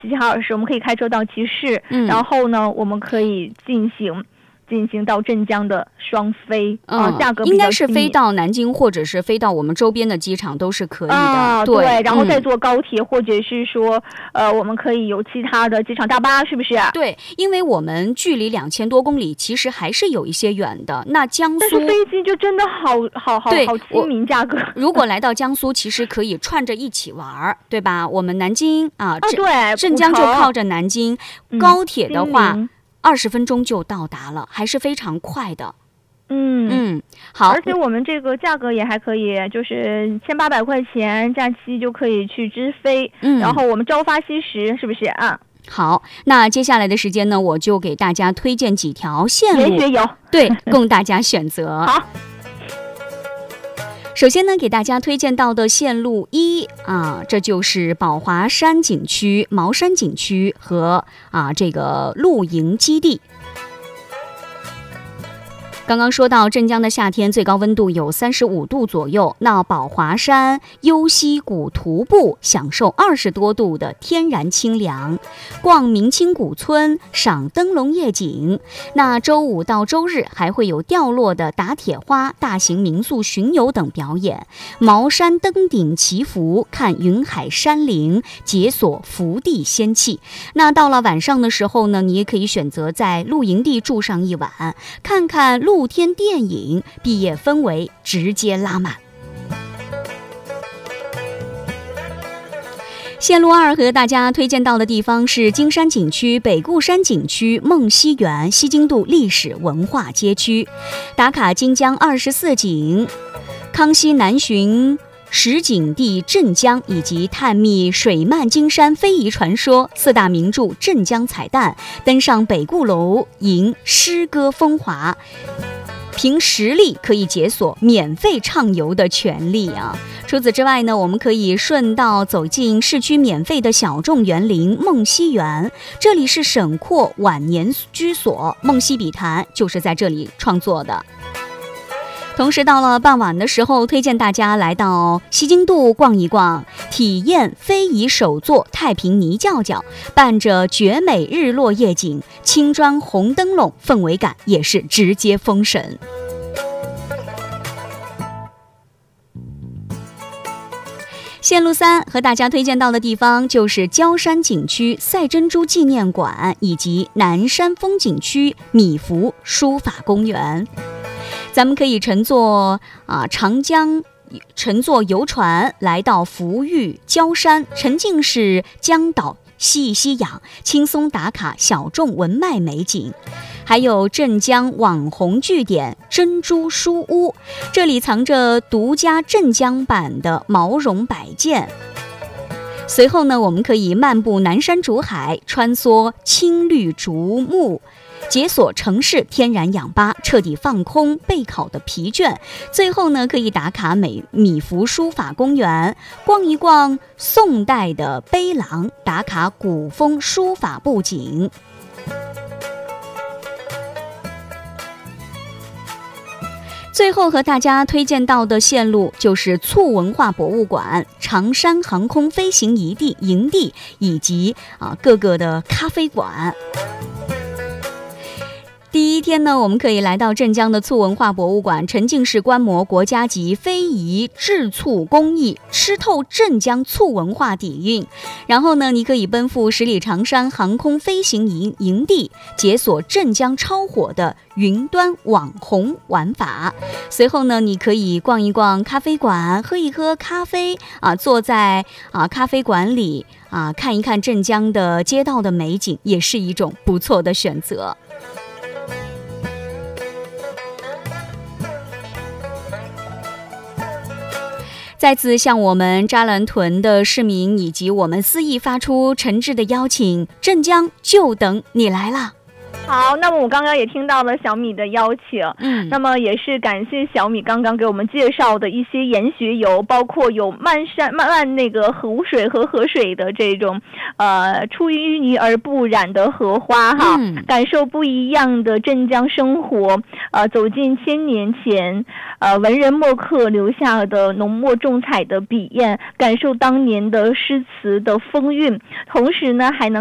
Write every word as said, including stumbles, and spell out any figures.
齐齐哈尔市，我们可以开车到齐市， 嗯、 然后呢，我们可以进行。进行到镇江的双飞，啊、 嗯， 价格应该是飞到南京或者是飞到我们周边的机场都是可以的， 啊、 对, 对，然后再坐高铁、 嗯， 或者是说，呃，我们可以有其他的机场大巴，是不是？ 对，因为我们距离两千多公里，其实还是有一些远的。那江苏， 但是飞机就真的好好好好亲民，价格。 如果来到江苏，其实可以串着一起玩，对吧？我们南京啊， 啊对， 镇江就靠着南京， 嗯、 高铁的话。二十分钟就到达了，还是非常快的。 嗯嗯，好， 而且我们这个价格也还可以，就是千八百块钱假期就可以去直飞。嗯，然后我们朝发夕拾，是不是啊？ 好，那接下来的时间呢，我就给大家推荐几条线路， 也许有对，供大家选择。 好。 首先呢，给大家推荐到的线路一啊，这就是宝华山景区、茅山景区和啊这个露营基地。刚刚说到镇江的夏天最高温度有三十五度左右，那宝华山幽溪谷徒步享受二十多度的天然清凉，逛明清古村赏灯笼夜景。那周五到周日还会有掉落的打铁花、大型民宿巡游等表演，茅山登顶祈福，看云海山林，解锁福地仙气。那到了晚上的时候呢，你也可以选择在露营地住上一晚，看看露天电影，毕业氛围直接拉满。线路二和大家推荐到的地方是金山景区、北固山景区、梦溪园、西京度历史文化街区，打卡金江二十四景、康熙南巡实景地镇江，以及探秘水漫金山非遗传说、四大名著镇江彩蛋，登上北固楼迎诗歌风华，凭实力可以解锁免费畅游的权利啊！除此之外呢，我们可以顺道走进市区免费的小众园林梦溪园，这里是沈括晚年居所，梦溪笔谈就是在这里创作的。同时到了傍晚的时候，推荐大家来到西京度逛一逛，体验非遗手作太平泥轿轿，伴着绝美日落夜景，青砖红灯笼，氛围感也是直接封神。线路三和大家推荐到的地方就是焦山景区赛珍珠纪念馆以及南山风景区米芾书法公园。咱们可以乘坐啊长江乘坐游船来到福玉焦山，沉浸式江岛吸一吸氧，轻松打卡小众文脉美景。还有镇江网红据点珍珠书屋，这里藏着独家镇江版的毛绒摆件。随后呢，我们可以漫步南山竹海，穿梭青绿竹木，解锁城市天然氧吧，彻底放空备考的疲倦。最后呢，可以打卡美米芾书法公园，逛一逛宋代的碑廊，打卡古风书法布景。最后和大家推荐到的线路就是促文化博物馆、长山航空飞行营地营地以及啊各个的咖啡馆。第一天呢，我们可以来到镇江的促文化博物馆，沉浸式观摩国家级非遗制醋工艺，吃透镇江醋文化底蕴。然后呢，你可以奔赴十里长山航空飞行营营地，解锁镇江超火的云端网红玩法。随后呢，你可以逛一逛咖啡馆，喝一喝咖啡啊，坐在啊咖啡馆里啊看一看镇江的街道的美景，也是一种不错的选择。再次向我们扎兰屯的市民以及我们思义发出诚挚的邀请，镇江就等你来啦！ 好，那么我刚刚也听到了小米的邀请， 嗯， 那么也是感谢小米刚刚给我们介绍的一些研学游，包括有漫山漫漫那个湖水和河水的这种，呃，出淤泥而不染的荷花哈， 嗯、 感受不一样的镇江生活，呃，走进千年前，呃，文人墨客留下的浓墨重彩的笔砚，感受当年的诗词的风韵，同时呢，还能